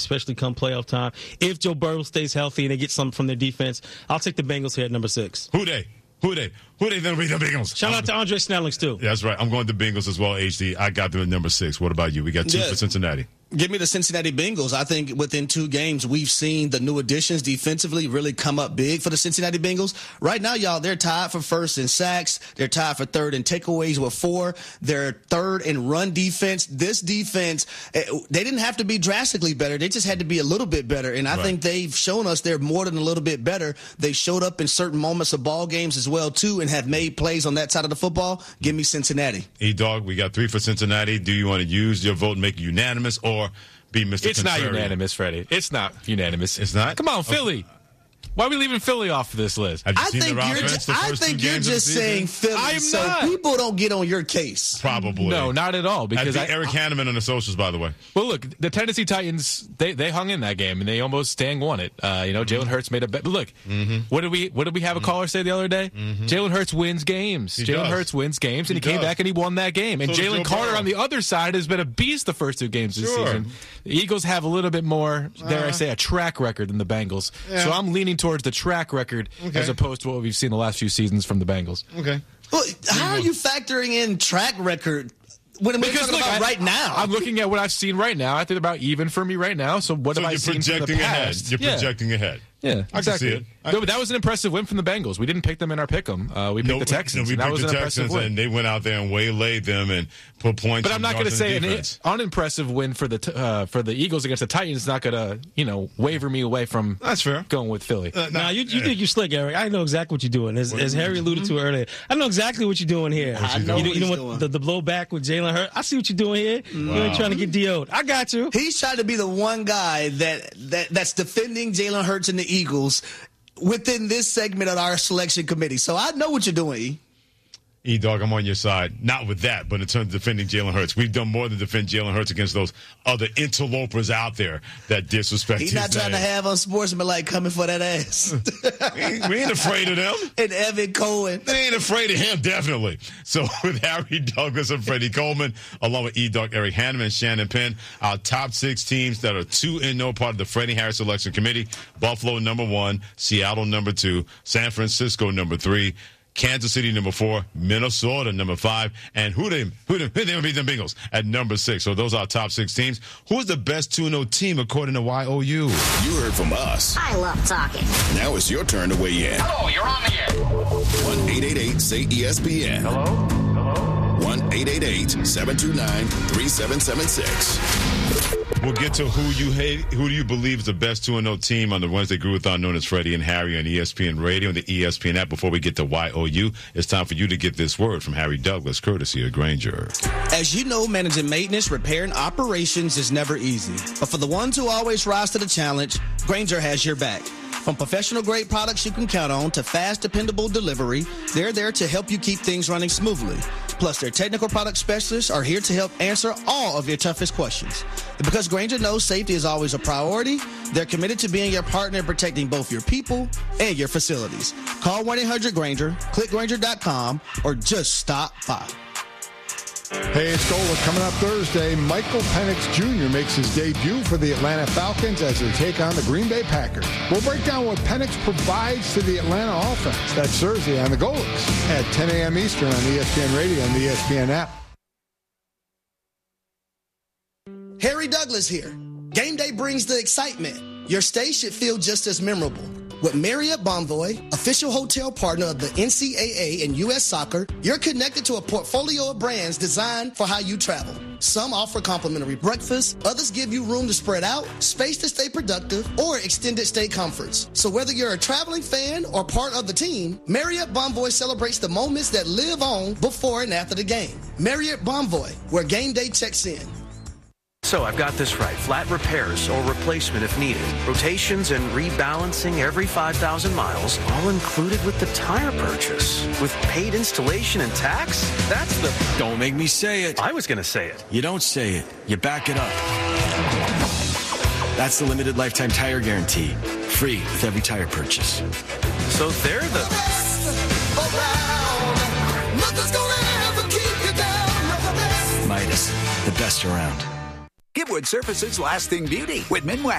especially come playoff time. If Joe Burrow stays healthy and they get something from their defense, I'll take the Bengals here at number 6. Who they going to be the Bengals? Shout out to Andre Snellings, too. Yeah, that's right. I'm going to Bengals as well, HD. I got them at number 6. What about you? We got 2 for Cincinnati. Give me the Cincinnati Bengals. I think within 2 games, we've seen the new additions defensively really come up big for the Cincinnati Bengals. Right now, y'all, they're tied for first in sacks. They're tied for third in takeaways with 4. They're third in run defense. This defense, they didn't have to be drastically better. They just had to be a little bit better. And I think they've shown us they're more than a little bit better. They showed up in certain moments of ball games as well, too, and have made plays on that side of the football. Give me Cincinnati. E-Dog, we got 3 for Cincinnati. Do you want to use your vote and make it unanimous or be Mr. It's Contrarian? not unanimous, Freddie. It's not unanimous. It's not? Come on, Philly. Why are we leaving Philly off of this list? Have you I seen think their you're offense the I first 2 think you're games of the just season? saying Philly, I'm so not. people don't get on your case. Probably. No, not at all. Because Eric Hanneman on the socials, by the way. Well, look, the Tennessee Titans, they hung in that game, and they almost won it. Jalen Hurts made a bet. But look, what did we have a caller say the other day? Jalen Hurts wins games. Jalen Hurts wins games, and he came back and he won that game. And So does Jalen Joe Carter Burrow. on the other side has been a beast the first 2 games this season. The Eagles have a little bit more, dare I say, a track record than the Bengals. Yeah. So I'm leaning towards the track record as opposed to what we've seen the last few seasons from the Bengals. Okay. Well, how are you factoring in track record when we're talking about right now? I'm looking at what I've seen right now. I think about even for me right now. So what have I seen from the projecting ahead. past? You're projecting ahead. Yeah, I can see it. No, but that was an impressive win from the Bengals. We didn't pick them in our pick'em. We picked the Texans. We and that picked was the an impressive Texans, win. and they went out there and waylaid them and put points. But I'm not going to say an unimpressive win for the Eagles against the Titans is not going to waver me away from That's fair. going with Philly. Now, you think you're slick, Eric. I know exactly what you're doing. As Harry alluded to earlier, I know exactly what you're doing here. I know what he's doing. The blowback with Jalen Hurts. I see what you're doing here. You ain't trying to get DO'd. I got you. He's trying to be the one guy that's defending Jalen Hurts and the Eagles within this segment of our selection committee. So I know what you're doing, E. E-Dog, I'm on your side. Not with that, but in terms of defending Jalen Hurts. We've done more than defend Jalen Hurts against those other interlopers out there that disrespect He's his not trying to name. have unsportsmanlike coming for that ass. We ain't afraid of them. And Evan Cohen. They ain't afraid of him, definitely. So with Harry Douglas and Freddie Coleman, along with E-Dog, Eric Hanneman, and Shannon Penn, our top 6 teams that are 2-0 part of the Freddie Harris Selection Committee. Buffalo, number 1. Seattle, number 2. San Francisco, number 3. Kansas City, number 4. Minnesota, number 5. And who they beat the Bengals at number 6. So those are our top 6 teams. Who's the best 2-0 team according to YOU? You heard from us. I love talking. Now it's your turn to weigh in. Hello, you're on the air. 1-888-SAY-ESPN. Hello? 1-888-729-3776. We'll get to who you hate. Who do you believe is the best 2-0 team on the Wednesday Groovathon known as Freddie and Harry on ESPN Radio and the ESPN app? Before we get to YOU, it's time for you to get this word from Harry Douglas, courtesy of Granger. As you know, managing maintenance, repair, and operations is never easy. But for the ones who always rise to the challenge, Granger has your back. From professional-grade products you can count on to fast, dependable delivery, they're there to help you keep things running smoothly. Plus, their technical product specialists are here to help answer all of your toughest questions. And because Granger knows safety is always a priority, they're committed to being your partner in protecting both your people and your facilities. Call 1-800-GRANGER, click Granger.com, or just stop by. Hey, it's Golic. Coming up Thursday, Michael Penix Jr. makes his debut for the Atlanta Falcons as they take on the Green Bay Packers. We'll break down what Penix provides to the Atlanta offense. That's Thursday on the Golics at 10 a.m. Eastern on ESPN Radio and the ESPN app. Harry Douglas here. Game day brings the excitement. Your stay should feel just as memorable. With Marriott Bonvoy, official hotel partner of the NCAA and U.S. Soccer, you're connected to a portfolio of brands designed for how you travel. Some offer complimentary breakfast, others give you room to spread out, space to stay productive, or extended stay comforts. So whether you're a traveling fan or part of the team, Marriott Bonvoy celebrates the moments that live on before and after the game. Marriott Bonvoy, where game day checks in. So I've got this right. Flat repairs or replacement if needed. Rotations and rebalancing every 5,000 miles, all included with the tire purchase. With paid installation and tax? That's the... Don't make me say it. I was going to say it. You don't say it. You back it up. That's the limited lifetime tire guarantee. Free with every tire purchase. So they're the... Midas, the best around. Give wood surfaces lasting beauty with Minwax.